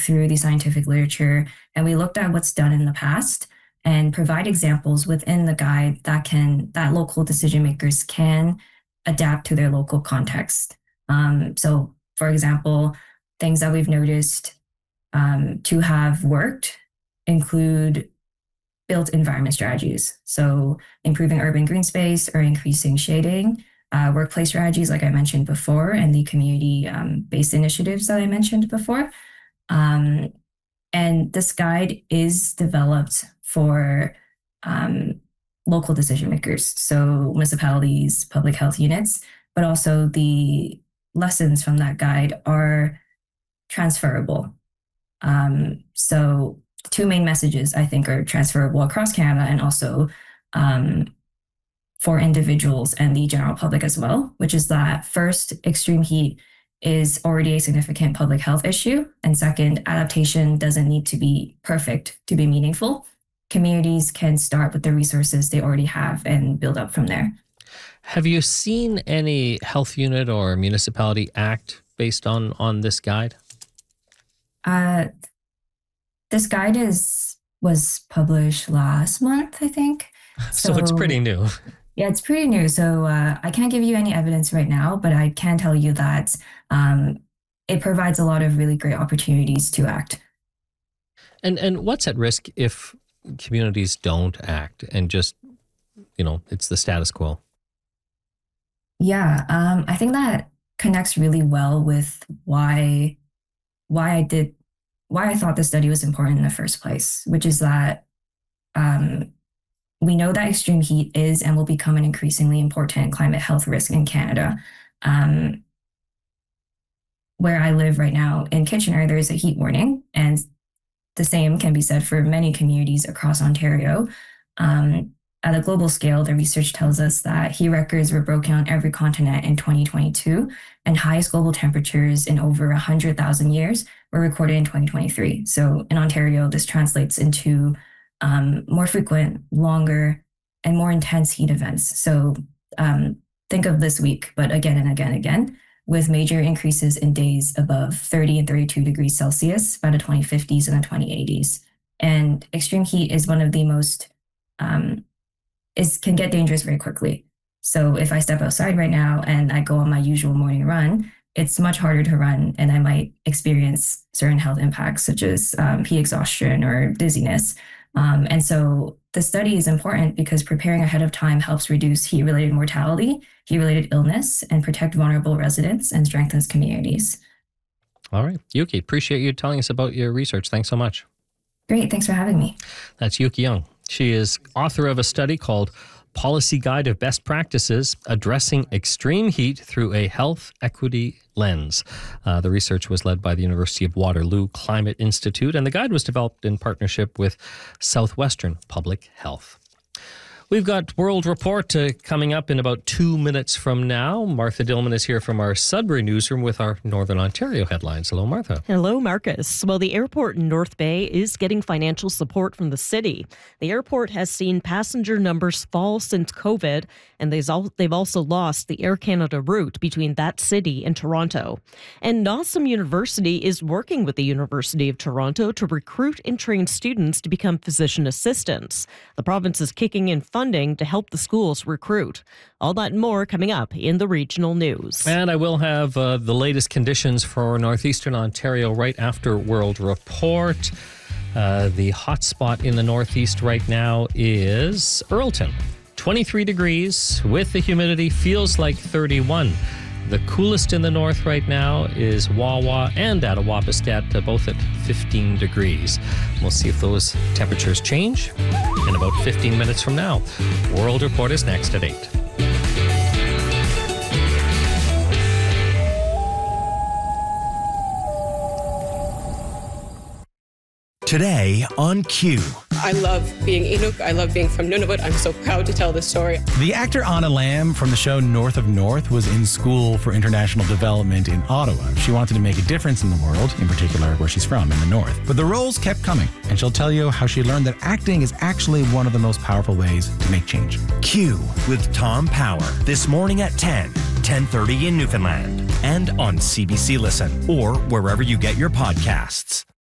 through the scientific literature and we looked at what's done in the past and provide examples within the guide that local decision makers can adapt to their local context. So, for example, things that we've noticed to have worked include built environment strategies. So improving urban green space or increasing shading, workplace strategies, like I mentioned before, and the community-based initiatives that I mentioned before. And this guide is developed for local decision makers, so municipalities, public health units, but also the lessons from that guide are transferable. So the two main messages I think are transferable across Canada and also for individuals and the general public as well, which is that first, extreme heat is already a significant public health issue. And second, adaptation doesn't need to be perfect to be meaningful. Communities can start with the resources they already have and build up from there. Have you seen any health unit or municipality act based on this guide? This guide was published last month, I think. So it's pretty new. Yeah, it's pretty new. So I can't give you any evidence right now, but I can tell you that it provides a lot of really great opportunities to act. And what's at risk if communities don't act and just, it's the status quo? Yeah, I think that connects really well with why I thought this study was important in the first place, which is that we know that extreme heat is and will become an increasingly important climate health risk in Canada. Where I live right now in Kitchener, there is a heat warning, and the same can be said for many communities across Ontario. At a global scale, the research tells us that heat records were broken on every continent in 2022, and highest global temperatures in over 100,000 years were recorded in 2023. So in Ontario, this translates into more frequent, longer, and more intense heat events. So think of this week, but again and again and again, with major increases in days above 30 and 32 degrees Celsius by the 2050s and the 2080s. And extreme heat is one of the most can get dangerous very quickly. So if I step outside right now and I go on my usual morning run, it's much harder to run and I might experience certain health impacts such as heat exhaustion or dizziness. And so the study is important because preparing ahead of time helps reduce heat-related mortality, heat-related illness, and protect vulnerable residents and strengthens communities. All right. Yuki, appreciate you telling us about your research. Thanks so much. Great. Thanks for having me. That's Yuki Young. She is author of a study called Policy Guide of Best Practices, Addressing Extreme Heat Through a Health Equity Lens. The research was led by the University of Waterloo Climate Institute, and the guide was developed in partnership with Southwestern Public Health. We've got World Report coming up in about 2 minutes from now. Martha Dillman is here from our Sudbury newsroom with our Northern Ontario headlines. Hello, Martha. Hello, Marcus. Well, the airport in North Bay is getting financial support from the city. The airport has seen passenger numbers fall since COVID, and they've also lost the Air Canada route between that city and Toronto. And Nossum University is working with the University of Toronto to recruit and train students to become physician assistants. The province is kicking in funding to help the schools recruit. All that and more coming up in the regional news. And I will have the latest conditions for northeastern Ontario right after World Report. The hot spot in the northeast right now is Earlton. 23 degrees with the humidity, feels like 31. The coolest in the north right now is Wawa and Attawapiskat, both at 15 degrees. We'll see if those temperatures change in about 15 minutes from now. World Report is next at 8. Today on Q. I love being Inuk. I love being from Nunavut. I'm so proud to tell this story. The actor Anna Lamb from the show North of North was in school for international development in Ottawa. She wanted to make a difference in the world, in particular where she's from, in the North. But the roles kept coming, and she'll tell you how she learned that acting is actually one of the most powerful ways to make change. Q with Tom Power, this morning at 10:30 in Newfoundland, and on CBC Listen, or wherever you get your podcasts.